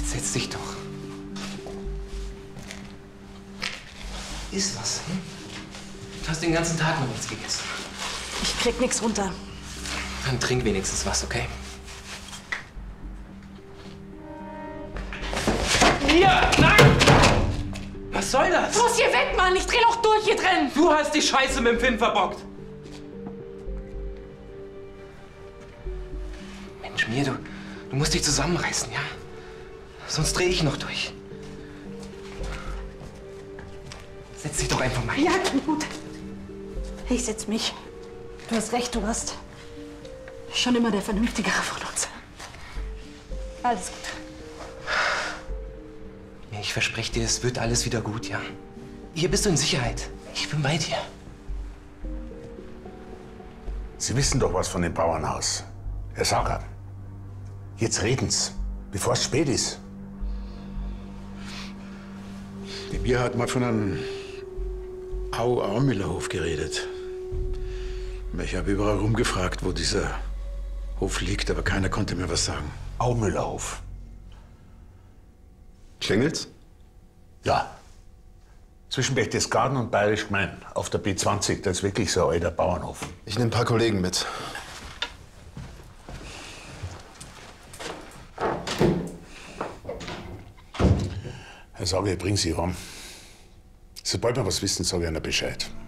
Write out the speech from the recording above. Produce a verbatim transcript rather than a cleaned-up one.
Jetzt setz dich doch. Iss was, hm? Du hast den ganzen Tag noch nichts gegessen. Ich krieg nichts runter. Dann trink wenigstens was, okay? Hier! Nein! Was soll das? Los, hier weg, Mann! Ich dreh noch durch hier drin! Du hast die Scheiße mit dem Finn verbockt! Mensch, Mir, du, du musst dich zusammenreißen, ja? Sonst dreh ich noch durch. Setz dich doch einfach mal hin. Ja, gut. Ich setz mich. Du hast recht, du warst schon immer der Vernünftigere von uns. Alles gut. Ich verspreche dir, es wird alles wieder gut, ja? Hier bist du in Sicherheit. Ich bin bei dir. Sie wissen doch was von dem Bauernhaus. Herr Sauer, jetzt reden's, bevor es spät ist. Die Bier hat mal von einem Au-Au-Müllerhof geredet. Ich habe überall rumgefragt, wo dieser Hof liegt, aber keiner konnte mir was sagen. Aumüllerhof. Klingelt's? Ja. Zwischen Berchtesgaden und Bayerisch Gmein, auf der B zwanzig. Das ist wirklich so ein alter Bauernhof. Ich nehme ein paar Kollegen mit. Herr Sauer, ich bring Sie rum. Sobald wir was wissen, sage ich Ihnen Bescheid.